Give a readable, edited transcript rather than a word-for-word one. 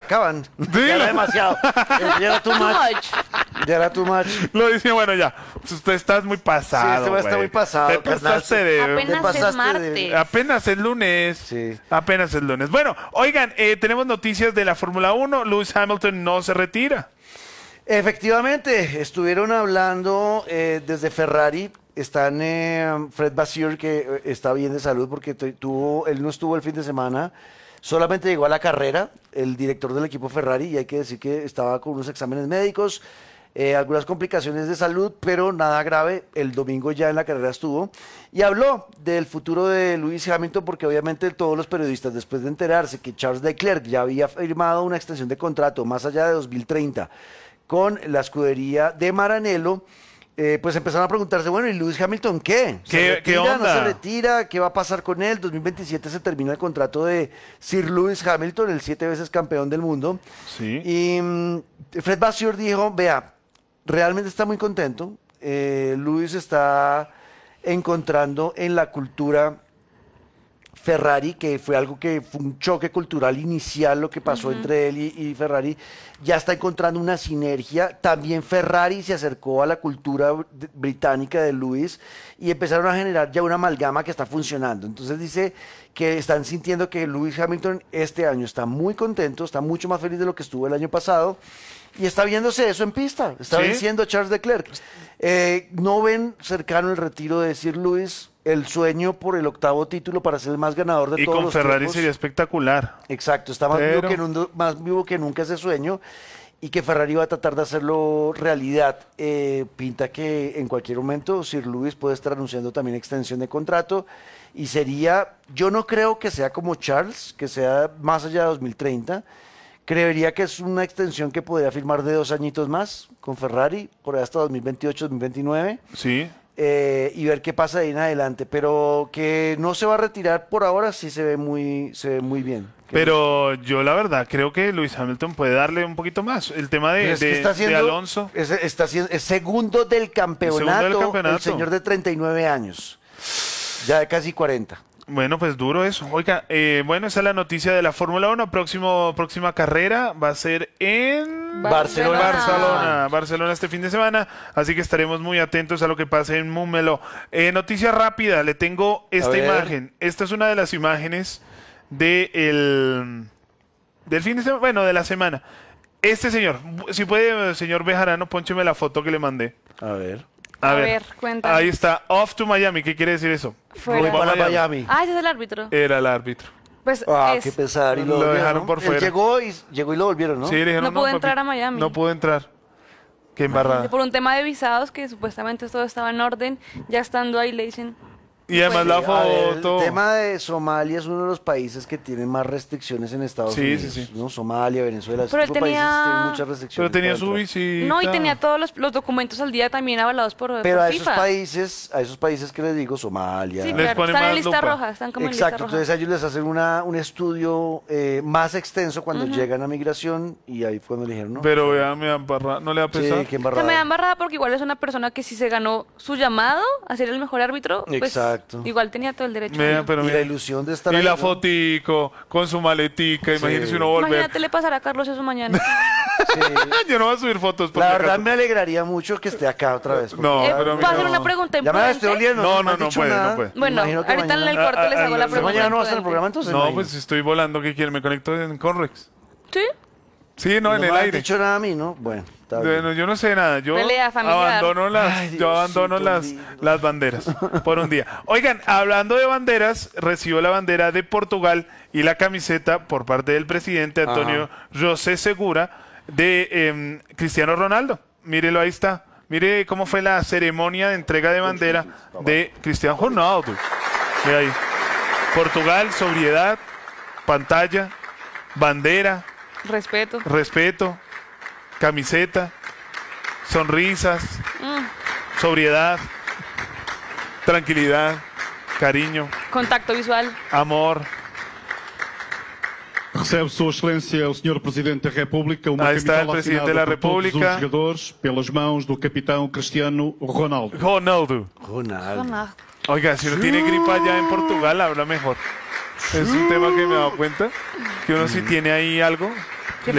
sacaban. Sí, Ya era demasiado. Ya era too much. Ya era too much. Lo dice, bueno, ya. Usted está muy pasado. Sí, este está güey. muy pasado, Te carnal. pasaste de. Te Apenas es pasaste de- martes. Apenas es lunes. Sí. Apenas es lunes. Bueno, oigan, tenemos noticias de la Fórmula 1. Lewis Hamilton no se retira. Efectivamente, estuvieron hablando desde Ferrari. Están Fred Vasseur, que está bien de salud porque él no estuvo el fin de semana. Solamente llegó a la carrera, el director del equipo Ferrari, y hay que decir que estaba con unos exámenes médicos, algunas complicaciones de salud, pero nada grave. El domingo ya en la carrera estuvo y habló del futuro de Lewis Hamilton, porque obviamente todos los periodistas, después de enterarse que Charles Leclerc ya había firmado una extensión de contrato más allá de 2030 con la escudería de Maranello, pues empezaron a preguntarse, bueno, ¿y Lewis Hamilton qué? ¿Se ¿Qué retira, onda? no se retira? ¿Qué va a pasar con él? 2027 se termina el contrato de Sir Lewis Hamilton, el 7 veces campeón del mundo. Sí. Y Fred Vasseur dijo, vea, realmente está muy contento. Lewis está encontrando en la cultura Ferrari, que fue algo que fue un choque cultural inicial lo que pasó entre él y Ferrari, ya está encontrando una sinergia. También Ferrari se acercó a la cultura británica de Lewis y empezaron a generar ya una amalgama que está funcionando. Entonces dice que están sintiendo que Lewis Hamilton este año está muy contento, está mucho más feliz de lo que estuvo el año pasado y está viéndose eso en pista, está ¿Sí? venciendo a Charles Leclerc. No ven cercano el retiro de Sir Lewis, el sueño por el 8º título para ser el más ganador de Y todos con los Ferrari tiempos. sería espectacular. Exacto, está más vivo que nunca ese sueño, y que Ferrari va a tratar de hacerlo realidad. Pinta que en cualquier momento Sir Lewis puede estar anunciando también extensión de contrato, y sería, yo no creo que sea como Charles, que sea más allá de 2030. Creería que es una extensión que podría firmar de 2 añitos más con Ferrari, por ahí hasta 2028-2029. Sí. Y ver qué pasa de ahí en adelante, pero que no se va a retirar por ahora, sí se ve muy bien. Pero yo la verdad creo que Lewis Hamilton puede darle un poquito más. El tema Pero de, es que está de haciendo- Alonso. es segundo del campeonato, el señor de 39 años, ya de casi 40. Bueno, pues duro eso. Oiga, bueno, esa es la noticia de la Fórmula 1. Próxima carrera va a ser en Barcelona este fin de semana. Así que estaremos muy atentos a lo que pase en Múmelo. Noticia rápida, le tengo esta imagen. Esta es una de las imágenes del fin de semana, bueno, de la semana. Este señor, si puede, señor Bejarano, póncheme la foto que le mandé. A ver. A ver, cuéntame. Ahí está, off to Miami. ¿Qué quiere decir eso? Fuera. Voy Rumbo a para Miami. Ah, ese es el árbitro. Era el árbitro. Pues Qué pesar. Y lo Lo volvieron, dejaron ¿no? por Él fuera. llegó y lo volvieron, ¿no? Sí, le dijeron, No pudo papi, entrar a Miami. No pudo entrar. Qué embarrada. por un tema de visados, que supuestamente todo estaba en orden, ya estando ahí le dicen... Y además la A ver, foto. el tema de Somalia es uno de los países que tienen más restricciones en Estados Sí, Unidos. sí, sí. ¿No? Somalia, Venezuela, esos Pero él tipos de países tenía- tienen muchas restricciones. Pero tenía para su entrar. visita. No, y tenía todos los documentos al día también avalados por Pero por a esos FIFA. países que les digo, Somalia. Sí, Les claro, ponen están en más lista lupa. roja, están como en Exacto, lista roja. entonces ellos les hacen un estudio más extenso cuando llegan a migración, y ahí fue cuando le dijeron, ¿no? Pero vea, me embarra. ¿No le va a pesar? Sí, qué O sea, embarrada. me da embarrada porque igual es una persona que si se ganó su llamado a ser el mejor árbitro, pues Exacto. igual tenía todo el derecho. Vea, pero Y mira. la ilusión de estar Y ahí, la ¿no? fotico con su maletica. Imagínese uno volver. Imagínate le pasará a Carlos eso mañana. Sí. Yo no voy a subir fotos. por La si verdad acaso. me alegraría mucho que esté acá otra vez. porque No, ya- pero ¿Puedo hacer no. una pregunta Ya me la estoy imprudente? oliendo. No, me han no dicho puede, nada. no puede. Bueno, Imagino que ahorita en mañana- el corte les hago la ¿Usted pregunta. mañana no va a estar en el imprudente. programa entonces? No, imagino. pues estoy volando. ¿Qué quiere? Me conecto en Conrex. ¿Sí? Sí, no, en me el han aire. dicho nada a mí, ¿no? Bueno, está bien. Bueno, yo no sé nada. Yo Pelea familiar. Ay, yo abandono Diosito lindo. las banderas por un día. Oigan, hablando de banderas, recibió la bandera de Portugal y la camiseta por parte del presidente Antonio José Segura de Cristiano Ronaldo. Mírelo, ahí está. Mire cómo fue la ceremonia de entrega de bandera de Cristiano Ronaldo. Ve ahí. Portugal, sobriedad, pantalla, bandera, Respeto. respeto, camiseta, sonrisas, sobriedad, tranquilidad, cariño, Contacto visual. amor. Recebe Sua Excelência o Sr. Presidente da República uma Ahí está el camisola Presidente assinada de la por todos os República. jogadores pelas mãos do capitão Cristiano Ronaldo. Ronaldo. Ronaldo. Oiga, si uno tiene gripa allá en Portugal, habla mejor. Es un tema que me he dado cuenta. Que uno si tiene ahí algo,